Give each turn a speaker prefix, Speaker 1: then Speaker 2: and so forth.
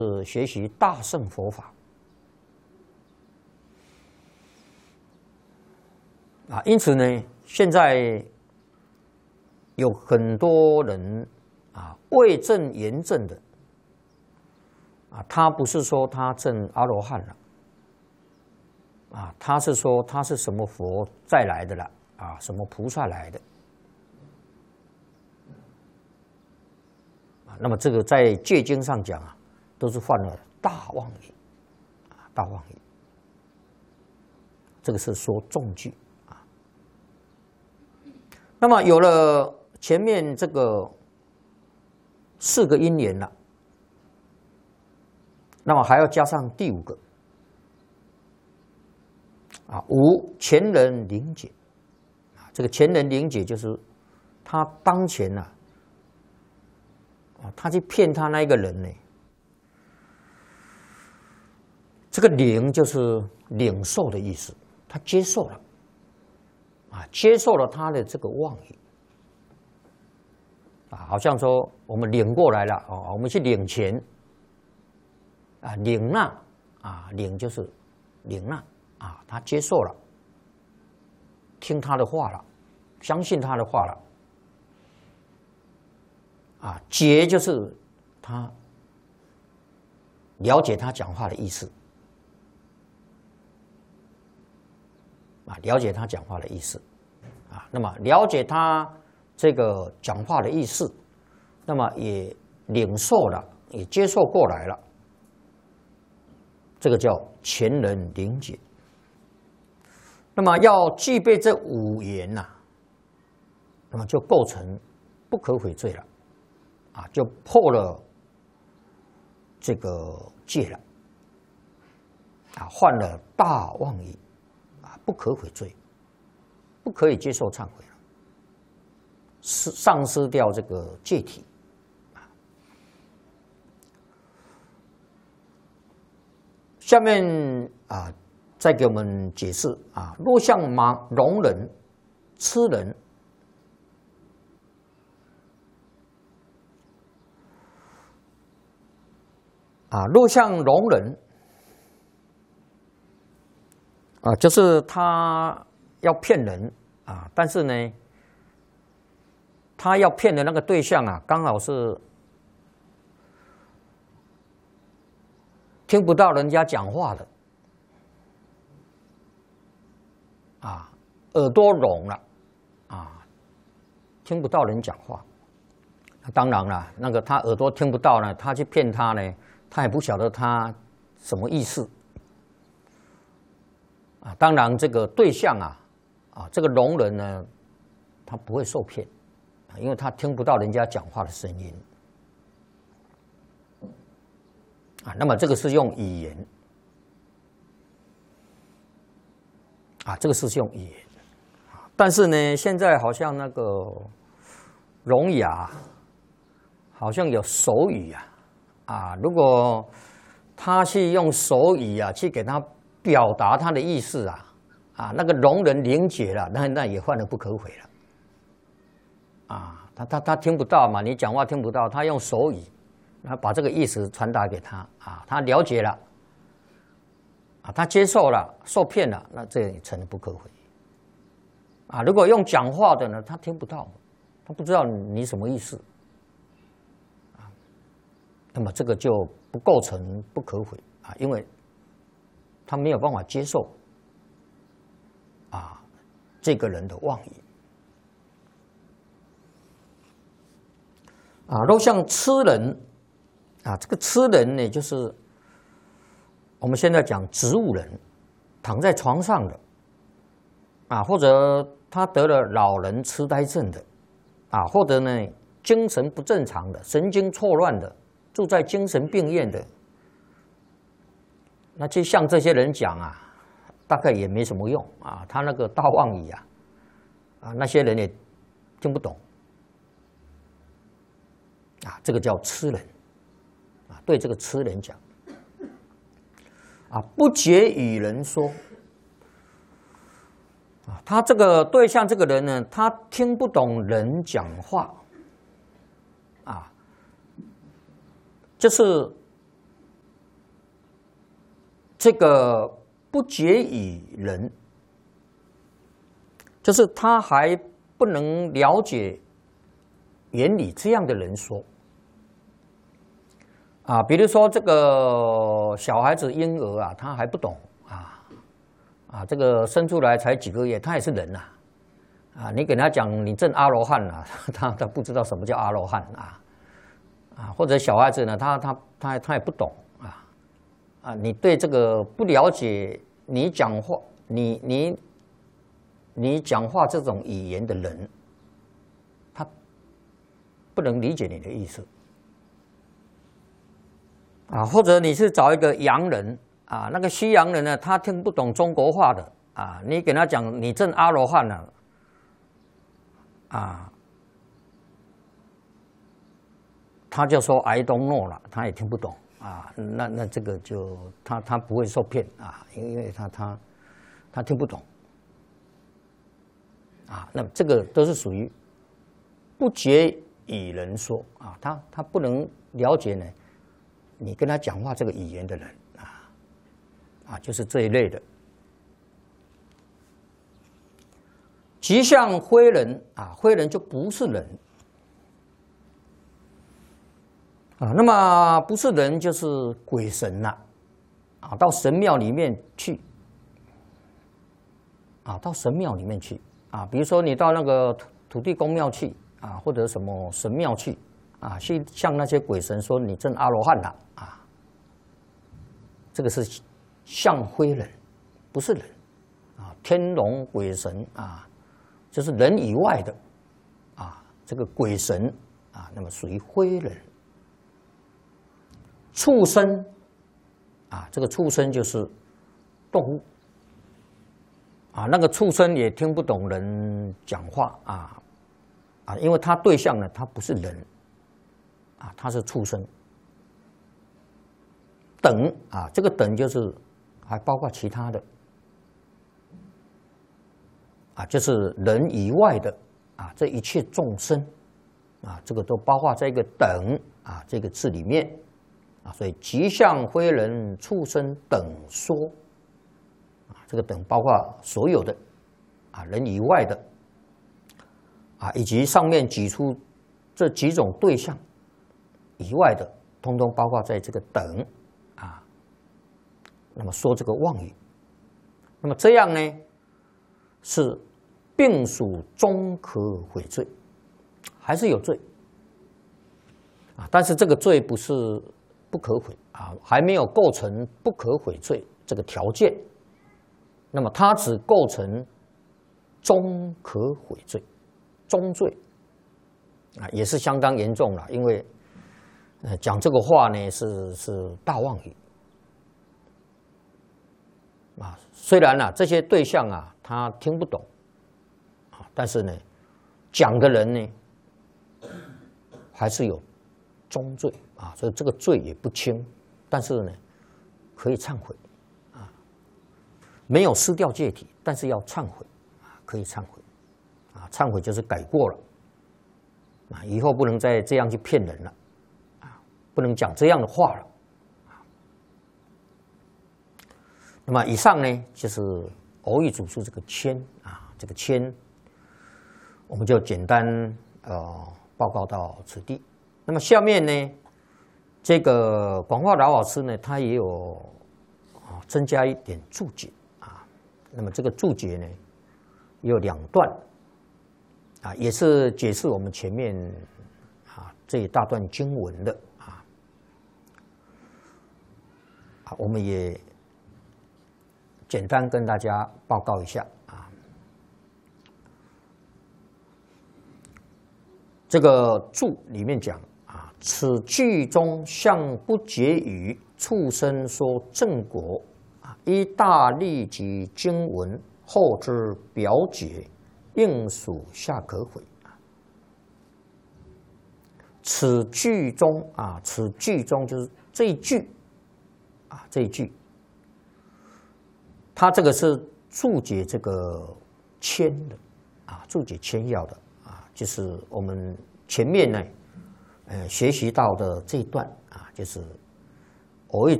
Speaker 1: 是学习大乘佛法啊，因此呢，现在有很多人啊未证言证的啊，他不是说他证阿罗汉了啊，他是说他是什么佛再来的了啊，什么菩萨来的啊，那么这个在戒经上讲啊，都是犯了大妄语啊，大妄语。这个是说重句啊。那么有了前面这个4个因缘了，那么还要加上第5个啊，无前人灵解啊，这个前人灵解就是他当前啊，他去骗他那一个人呢。这个领就是领受的意思，他接受了，啊，接受了他的这个妄语，啊，好像说我们领过来了，哦，我们去领钱，啊，领纳，啊，领就是领纳，啊，他接受了，听他的话了，相信他的话了，啊，解就是他了解他讲话的意思。啊，了解他讲话的意思，啊，那么了解他这个讲话的意思，那么也领受了，也接受过来了，这个叫前人灵解。那么要具备这5缘呐，那么就构成不可悔罪了，啊，就破了这个戒了，啊，犯了大妄语。不可悔罪，不可以接受忏悔了，丧失掉这个戒体。下面啊，再给我们解释啊，若像聋人、痴人啊，若像聋人。啊，就是他要骗人啊，但是呢，他要骗的那个对象啊，刚好是听不到人家讲话的，啊，耳朵聋了，啊，听不到人讲话。当然了，那个他耳朵听不到呢，他去骗他呢，他也不晓得他什么意思。啊，当然这个对象啊，这个聋人呢，他不会受骗，因为他听不到人家讲话的声音，啊，那么这个是用语言，啊，这个是用语言，但是呢，现在好像那个聋哑，好像有手语啊，如果他去用手语去给他。表达他的意思啊，那个聋人灵解了，那也犯了不可悔了，啊，他听不到嘛，你讲话听不到，他用手语，然后把这个意思传达给他啊，他了解了，啊，他接受了，受骗了，那这也成了不可悔，啊，如果用讲话的呢，他听不到，他不知道你什么意思，啊，那么这个就不构成不可悔啊，因为。他没有办法接受啊这个人的妄语啊，若像痴人啊，这个痴人呢，就是我们现在讲植物人，躺在床上的啊，或者他得了老人痴呆症的啊，或者呢精神不正常的、神经错乱的，住在精神病院的。那就像这些人讲大概也没什么用啊，他那个大妄语那些人也听不懂啊，这个叫痴人啊，对这个痴人讲啊，不解与人说啊，他这个对象这个人呢，他听不懂人讲话啊，就是这个不解于人，就是他还不能了解原理，这样的人说啊，比如说这个小孩子婴儿啊，他还不懂这个生出来才几个月，他也是人呐你给他讲你证阿罗汉啊，他不知道什么叫阿罗汉或者小孩子呢，他也不懂你对这个不了解，你讲话你讲话这种语言的人，他不能理解你的意思或者你是找一个洋人那个西洋人呢，他听不懂中国话的你给他讲你证阿罗汉了他就说 I don't know 了，他也听不懂那这个就他不会受骗因为他听不懂那么这个都是属于不解与人说他不能了解呢你跟他讲话这个语言的人就是这一类的。极相非人非人就不是人那么不是人就是鬼神了到神庙里面去到神庙里面去比如说你到那个土地公庙去或者什么神庙去去向那些鬼神说你证阿罗汉了这个是相非人，不是人天龙鬼神就是人以外的这个鬼神那么属于非人。畜生这个畜生就是动物那个畜生也听不懂人讲话因为他对象呢，他不是人他是畜生。等这个等就是还包括其他的就是人以外的这一切众生这个都包括在一个等这个字里面所以极相非人，畜生等说这个等包括所有的人以外的以及上面举出这几种对象以外的，通通包括在这个等那么说这个妄语，那么这样呢是并属终可悔罪，还是有罪但是这个罪不是不可悔还没有构成不可悔罪这个条件，那么它只构成终可悔罪，终罪也是相当严重了，因为讲这个话呢是大妄语虽然这些对象他听不懂但是呢讲的人呢还是有终罪所以这个罪也不轻，但是呢可以忏悔没有失掉戒体，但是要忏悔可以忏悔忏悔就是改过了以后不能再这样去骗人了不能讲这样的话了那么以上呢就是蕅益祖师这个谦这个谦我们就简单报告到此地。那么下面呢这个广化老师呢他也有增加一点注解那么这个注解呢有2段也是解释我们前面这一大段经文的我们也简单跟大家报告一下这个注里面讲此句中相不解语，畜生说正果依大利及经文后之表解，应属下可悔此句中此句中就是这一句这一句它这个是注解这个谦的注解谦要的就是我们前面呢学习到的这一段就是蕅益